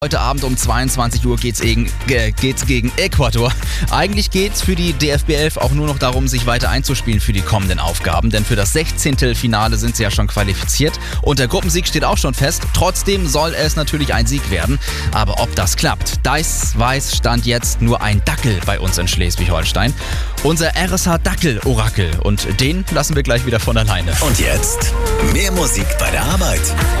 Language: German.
Heute Abend um 22 Uhr geht's gegen Ecuador. Eigentlich geht's für die DFB 11 auch nur noch darum, sich weiter einzuspielen für die kommenden Aufgaben, denn für das 16. Finale sind sie ja schon qualifiziert und der Gruppensieg steht auch schon fest. Trotzdem soll es natürlich ein Sieg werden, aber ob das klappt, das weiß Stand jetzt nur ein Dackel bei uns in Schleswig-Holstein. Unser RSH Dackel-Orakel und den lassen wir gleich wieder von alleine. Und jetzt mehr Musik bei der Arbeit.